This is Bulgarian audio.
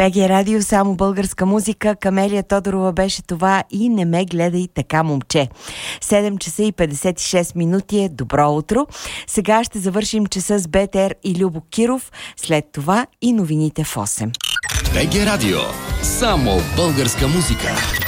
БГ Радио, само българска музика. Камелия Тодорова беше това и Не ме гледай така, момче. 7 часа и 56 минути е добро утро. Сега ще завършим часа с БТР и Любо Киров. След това и новините в 8. БГ Радио, само българска музика.